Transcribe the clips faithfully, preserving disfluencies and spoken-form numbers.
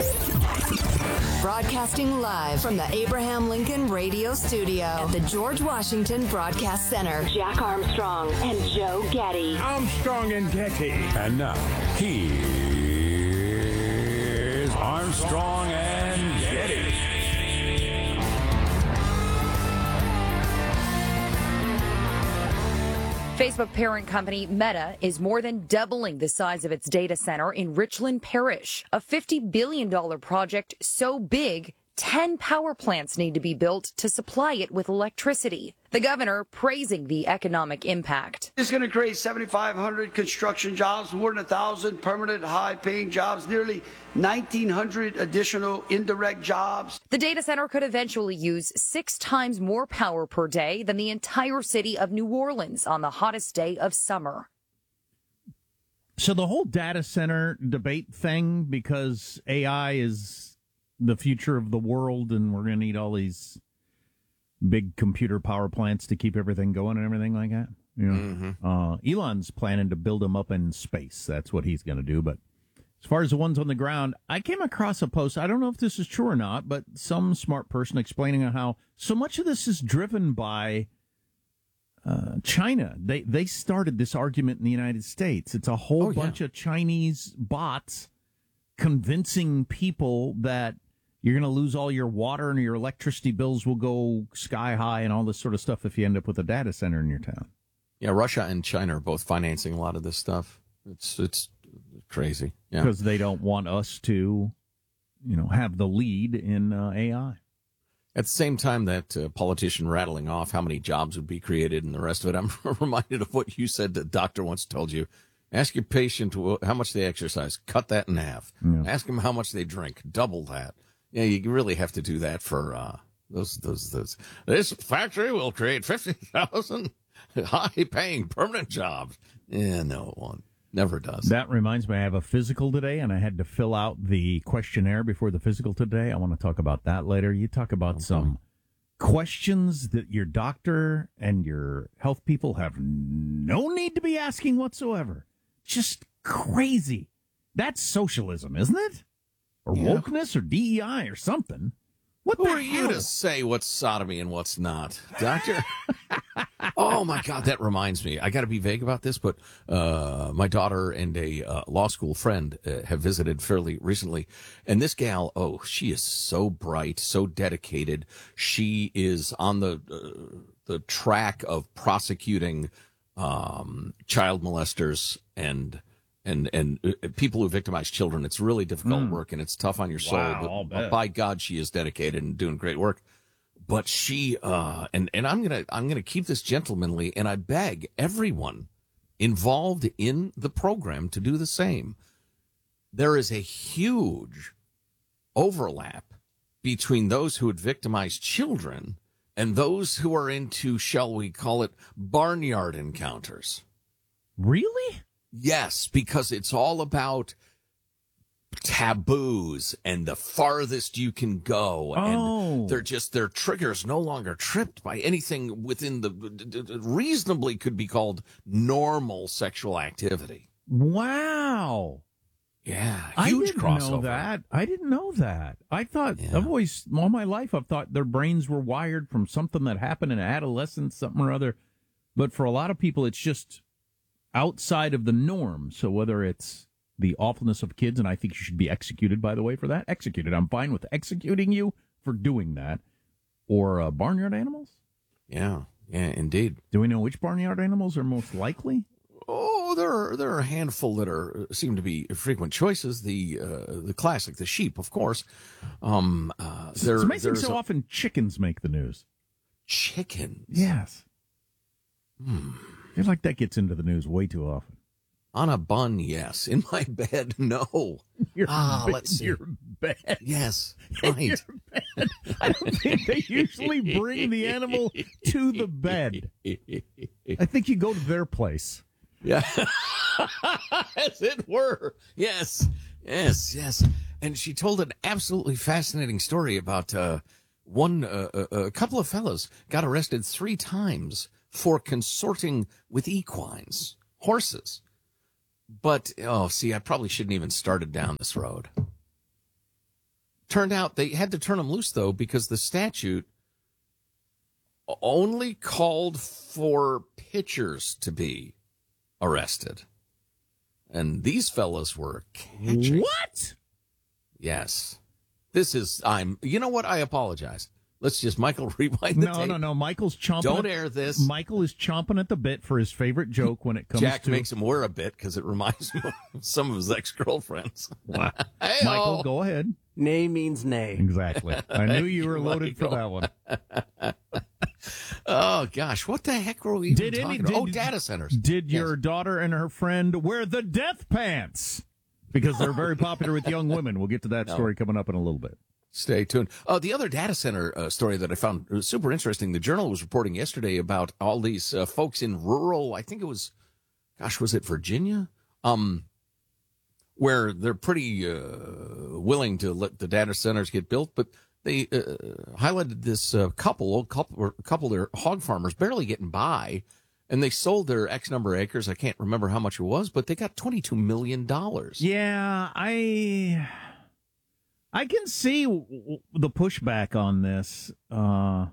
Broadcasting live from the Abraham Lincoln Radio Studio at the George Washington Broadcast Center. Jack Armstrong and Joe Getty. Armstrong and Getty. And now, here's Armstrong and Getty. Facebook parent company Meta is more than doubling the size of its data center in Richland Parish, a fifty billion dollars project so big, ten power plants need to be built to supply it with electricity. The governor praising the economic impact. It's going to create seventy-five hundred construction jobs, more than one thousand permanent high-paying jobs, nearly nineteen hundred additional indirect jobs. The data center could eventually use six times more power per day than the entire city of New Orleans on the hottest day of summer. So the whole data center debate thing, because A I is the future of the world and we're going to need all these big computer power plants to keep everything going and everything like that. You know, mm-hmm. uh, Elon's planning to build them up in space. That's what he's going to do. But as far as the ones on the ground, I came across a post. I don't know if this is true or not, but some smart person explaining how so much of this is driven by uh, China. They they started this argument in the United States. It's a whole oh, bunch yeah. of Chinese bots convincing people that you're going to lose all your water and your electricity bills will go sky high and all this sort of stuff if you end up with a data center in your town. Yeah, Russia and China are both financing a lot of this stuff. It's it's crazy. Yeah. Because they don't want us to, you know, have the lead in uh, A I. At the same time, that uh, politician rattling off how many jobs would be created and the rest of it, I'm reminded of what you said the doctor once told you. Ask your patient how much they exercise. Cut that in half. Yeah. Ask them how much they drink. Double that. Yeah, you really have to do that for uh, those, those, those. This factory will create fifty thousand high-paying permanent jobs. Yeah, no, it won't. Never does. That reminds me, I have a physical today, and I had to fill out the questionnaire before the physical today. I want to talk about that later. You talk about okay. some questions that your doctor and your health people have no need to be asking whatsoever. Just crazy. That's socialism, isn't it? Or yeah. wokeness or D E I or something. What Who the are hell? you to say what's sodomy and what's not, doctor? Oh, my God, that reminds me. I got to be vague about this, but uh my daughter and a uh, law school friend uh, have visited fairly recently. And this gal, oh, she is so bright, so dedicated. She is on the uh, the track of prosecuting um child molesters and And and people who victimize children. It's really difficult mm. work, and it's tough on your soul. Wow, but by God, she is dedicated and doing great work. But she uh and and I'm gonna I'm gonna keep this gentlemanly, and I beg everyone involved in the program to do the same. There is a huge overlap between those who would victimize children and those who are into, shall we call it, barnyard encounters. Really? Yes, because it's all about taboos and the farthest you can go. Oh. And they're just, their triggers no longer tripped by anything within the reasonably could be called normal sexual activity. Wow. Yeah, I huge didn't crossover. know that. I didn't know that. I thought, Yeah. I've always, all my life, I've thought their brains were wired from something that happened in adolescence, something or other. But for a lot of people, it's just outside of the norm. So whether it's the awfulness of kids, and I think you should be executed, by the way, for that. Executed. I'm fine with executing you for doing that. Or uh, barnyard animals? Yeah, yeah, indeed. Do we know which barnyard animals are most likely? Oh, there are there are a handful that are seem to be frequent choices. The uh, the classic, the sheep, of course. Um, uh, there, it's amazing so a, often chickens make the news. Chickens? Yes. Hmm. I feel like that gets into the news way too often. On a bun, yes. In my bed, no. Your ah, bed, let's see. Your bed. Yes, right. Your bed. I don't think they usually bring the animal to the bed. I think you go to their place. Yeah, as it were. Yes, yes, yes. And she told an absolutely fascinating story about uh, one, uh, a, a couple of fellas got arrested three times for consorting with equines, horses. But, oh, see, I probably shouldn't even started down this road. Turned out they had to turn them loose, though, because the statute only called for pitchers to be arrested. And these fellas were catching. What? Yes. This is, I'm, you know what? I apologize. Let's just, Michael, rewind the no, tape. No, no, no. Michael's chomping. Don't at, air this. Michael is chomping at the bit for his favorite joke when it comes Jack to. Jack makes him wear a bit because it reminds him of some of his ex-girlfriends. Wow. Michael, go ahead. Nay means nay. Exactly. I knew you were loaded for that one. Oh, gosh. What the heck were we did even any, talking did, about? Oh, data centers. Did yes. your daughter and her friend wear the death pants? Because they're very popular with young women. We'll get to that no. story coming up in a little bit. Stay tuned. Uh, the other data center uh, story that I found super interesting, the Journal was reporting yesterday about all these uh, folks in rural, I think it was, gosh, was it Virginia? Um, where they're pretty uh, willing to let the data centers get built, but they uh, highlighted this uh, couple, couple, couple of their hog farmers barely getting by, and they sold their X number of acres. I can't remember how much it was, but they got twenty-two million dollars. Yeah, I... I can see the pushback on this. Uh,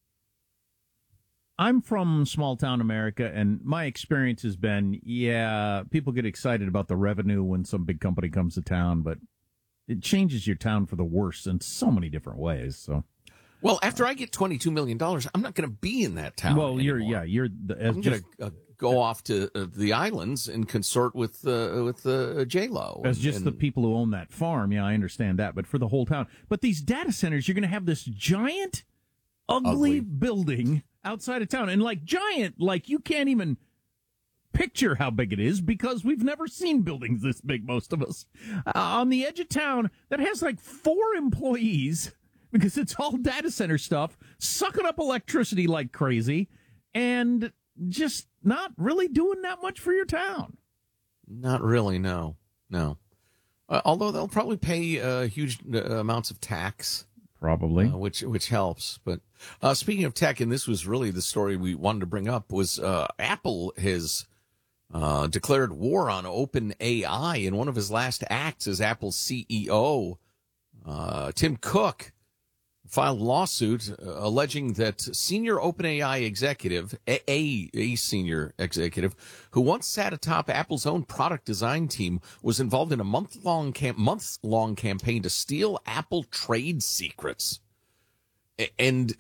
I'm from small town America, and my experience has been, yeah, people get excited about the revenue when some big company comes to town, but it changes your town for the worse in so many different ways. So, well, after I get twenty-two million dollars, I'm not going to be in that town. Well, anymore. you're, yeah, you're. The, as I'm just, going to uh, go off to uh, the islands and consort with uh, with uh, J-Lo. As just and, the people who own that farm, yeah, I understand that. But for the whole town, but these data centers, you're going to have this giant, ugly, ugly building outside of town, and like giant, like you can't even picture how big it is because we've never seen buildings this big. Most of us uh, on the edge of town that has like four employees because it's all data center stuff, sucking up electricity like crazy, and just not really doing that much for your town. Not really, no, no. Uh, although they'll probably pay uh, huge uh, amounts of tax, probably, uh, which which helps. But uh, speaking of tech, and this was really the story we wanted to bring up, was uh, Apple has uh, declared war on OpenAI in one of his last acts as Apple's C E O. Uh, Tim Cook filed a lawsuit uh, alleging that senior OpenAI executive, a, a, a senior executive, who once sat atop Apple's own product design team, was involved in a month-long cam- months-long campaign to steal Apple trade secrets. A- and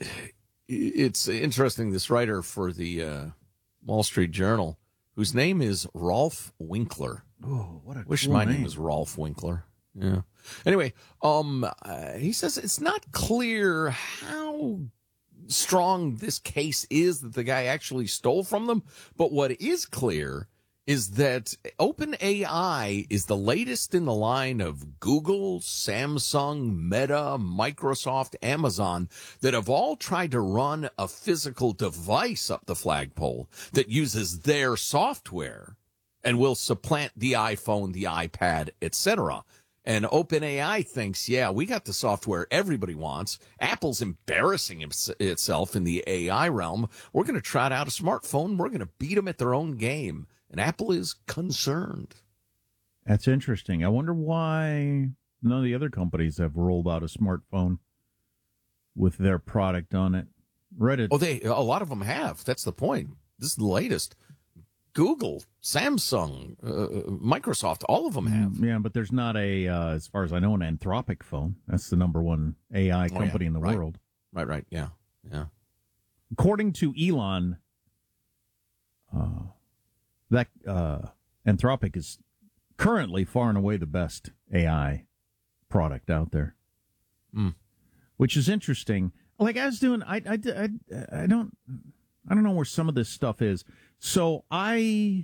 it's interesting, this writer for the uh, Wall Street Journal, whose name is Rolf Winkler. Oh, what a Wish cool my name. name was Rolf Winkler. Yeah. Anyway, um, uh, he says it's not clear how strong this case is that the guy actually stole from them. But what is clear is that OpenAI is the latest in the line of Google, Samsung, Meta, Microsoft, Amazon that have all tried to run a physical device up the flagpole that uses their software and will supplant the iPhone, the iPad, et cetera. And OpenAI thinks, yeah, we got the software everybody wants. Apple's embarrassing itself in the A I realm. We're going to trot out a smartphone. We're going to beat them at their own game. And Apple is concerned. That's interesting. I wonder why none of the other companies have rolled out a smartphone with their product on it. Reddit. Oh, they a lot of them have. That's the point. This is the latest. Google, Samsung, uh, Microsoft, all of them have. Yeah, but there's not a, uh, as far as I know, an Anthropic phone. That's the number one A I company oh, yeah. in the right. world. Right, right, yeah, yeah. According to Elon, uh, that uh, Anthropic is currently far and away the best A I product out there, mm. which is interesting. Like I was doing, I, I, I, I don't, I don't know where some of this stuff is. So I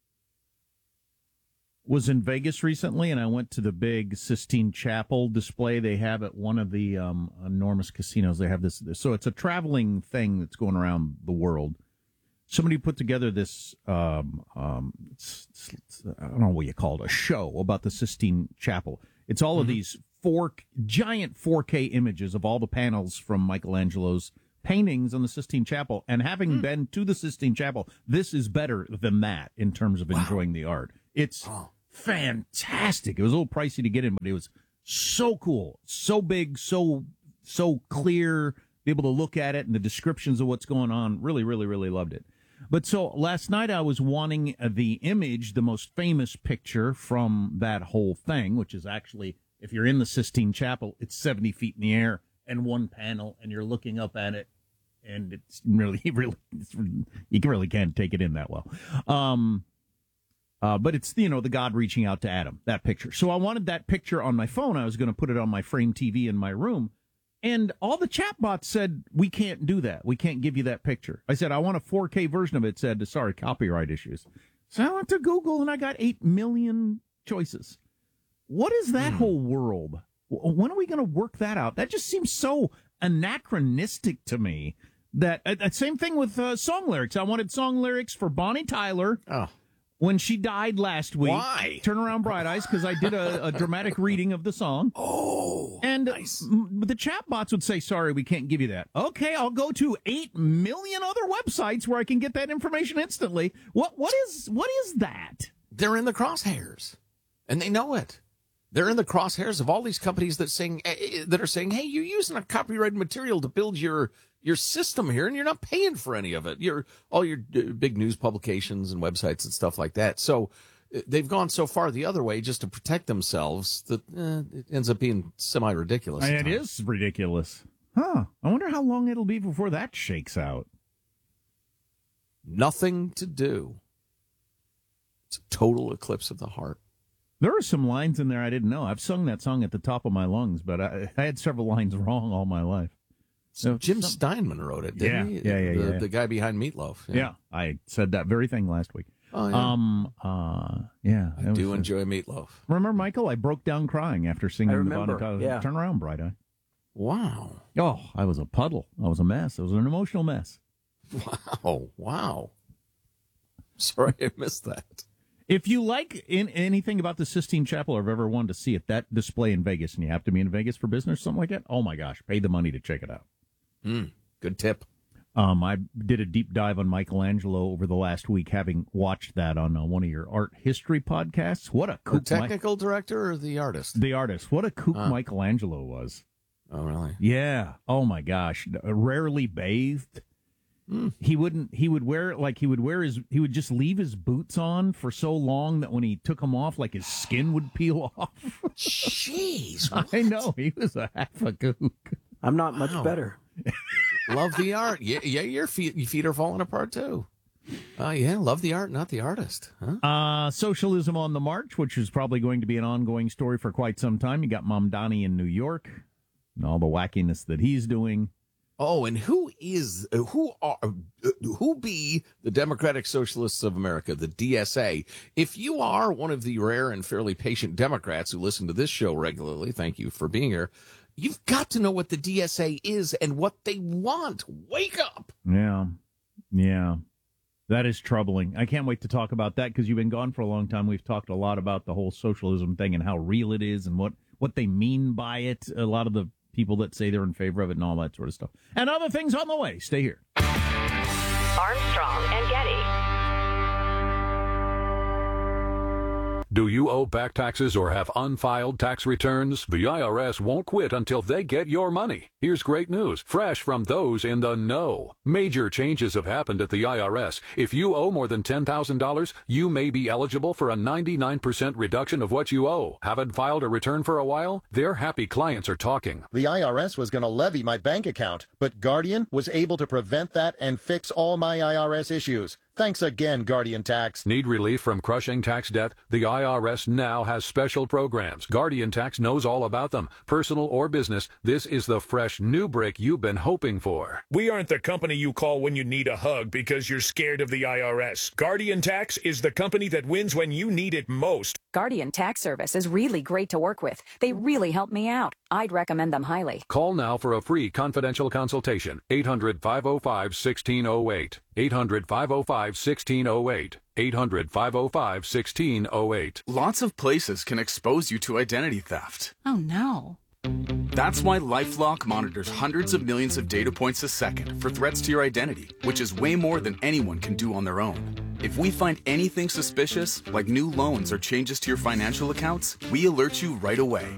was in Vegas recently, and I went to the big Sistine Chapel display they have at one of the um, enormous casinos. They have this, this, so it's a traveling thing that's going around the world. Somebody put together this, um, um, it's, it's, I don't know what you call it, a show about the Sistine Chapel. It's all mm-hmm. of these four giant four K images of all the panels from Michelangelo's paintings on the Sistine Chapel, and having mm. been to the Sistine Chapel, this is better than that in terms of wow. enjoying the art. It's oh. fantastic. It was a little pricey to get in, but it was So cool, so big, so so clear, be able to look at it and the descriptions of what's going on. Really, really, really loved it. But so last night I was wanting the image, the most famous picture from that whole thing, which is actually, if you're in the Sistine Chapel, it's seventy feet in the air and one panel, and you're looking up at it, and it's really, really, it's, you really can't take it in that well. Um, uh, but it's, you know, the God reaching out to Adam, that picture. So I wanted that picture on my phone. I was going to put it on my Frame T V in my room. And all the chatbots said, we can't do that. We can't give you that picture. I said, I want a four K version of it. It said, sorry, copyright issues. So I went to Google and I got eight million choices. What is that mm. whole world? When are we going to work that out? That just seems so anachronistic to me. That uh, same thing with uh, song lyrics. I wanted song lyrics for Bonnie Tyler. Oh. When she died last week. Why? Turn Around Bright Eyes, because I did a, a dramatic reading of the song. Oh, and nice. m- the chatbots would say, sorry, we can't give you that. Okay, I'll go to eight million other websites where I can get that information instantly. What What is what is that? They're in the crosshairs, and they know it. They're in the crosshairs of all these companies that saying that are saying, "Hey, you're using a copyrighted material to build your your system here, and you're not paying for any of it. You're all your uh, big news publications and websites and stuff like that." So uh, they've gone so far the other way just to protect themselves that uh, it ends up being semi ridiculous. It is ridiculous, huh? I wonder how long it'll be before that shakes out. Nothing to do. It's a total eclipse of the heart. There are some lines in there I didn't know. I've sung that song at the top of my lungs, but I, I had several lines wrong all my life. So Jim some, Steinman wrote it, didn't yeah, he? Yeah, yeah, the, yeah. The guy behind Meatloaf. Yeah. yeah, I said that very thing last week. Oh, yeah. Um, uh, yeah. I do enjoy Meatloaf. Remember, Michael? I broke down crying after singing I remember, the Bonnie yeah. Turn Around, Bright Eye. Wow. Oh, I was a puddle. I was a mess. It was an emotional mess. Wow. Wow. Sorry I missed that. If you like in, anything about the Sistine Chapel or have ever wanted to see it, that display in Vegas, and you have to be in Vegas for business, something like that, oh my gosh, pay the money to check it out. Mm, good tip. Um, I did a deep dive on Michelangelo over the last week, having watched that on uh, one of your art history podcasts. What a kook. The technical Mi- director or the artist? The artist. What a kook uh. Michelangelo was. Oh, really? Yeah. Oh, my gosh. Rarely bathed. Mm. He wouldn't, he would wear, like, he would wear his, he would just leave his boots on for so long that when he took them off, like, his skin would peel off. Jeez. What? I know. He was a half a kook. I'm not much wow. better. Love the art. Yeah, yeah, your feet, your feet are falling apart, too. Oh, uh, yeah, love the art, not the artist. Huh? Uh, socialism on the march, which is probably going to be an ongoing story for quite some time. You got Mamdani in New York and all the wackiness that he's doing. Oh, and who is, uh, who are, uh, who be the Democratic Socialists of America, the D S A? If you are one of the rare and fairly patient Democrats who listen to this show regularly, thank you for being here, you've got to know what the D S A is and what they want. Wake up. Yeah. Yeah. That is troubling. I can't wait to talk about that because you've been gone for a long time. We've talked a lot about the whole socialism thing and how real it is and what, what they mean by it. A lot of the people that say they're in favor of it and all that sort of stuff. And other things on the way. Stay here. Armstrong and Getty. Do you owe back taxes or have unfiled tax returns? The I R S won't quit until they get your money. Here's great news, fresh from those in the know. Major changes have happened at the I R S. If you owe more than ten thousand dollars, you may be eligible for a ninety-nine percent reduction of what you owe. Haven't filed a return for a while? Their happy clients are talking. The I R S was going to levy my bank account, but Guardian was able to prevent that and fix all my I R S issues. Thanks again, Guardian Tax. Need relief from crushing tax debt? The I R S now has special programs. Guardian Tax knows all about them. Personal or business, this is the fresh new break you've been hoping for. We aren't the company you call when you need a hug because you're scared of the I R S. Guardian Tax is the company that wins when you need it most. Guardian Tax Service is really great to work with. They really help me out. I'd recommend them highly. Call now for a free confidential consultation. eight hundred, five oh five, one six oh eight. eight hundred, five oh five, one six oh eight. eight hundred, five oh five, one six oh eight. Lots of places can expose you to identity theft. Oh, no. That's why LifeLock monitors hundreds of millions of data points a second for threats to your identity, which is way more than anyone can do on their own. If we find anything suspicious, like new loans or changes to your financial accounts, we alert you right away.